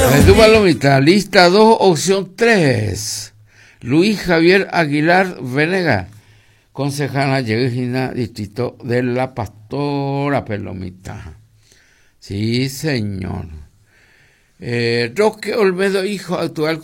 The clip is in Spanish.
Jesús Palomita, lista 2, opción 3. Luis Javier Aguilar Venega, concejala Yegina, distrito de La Pastora, Palomita. Sí, señor. Roque Olmedo, hijo, actual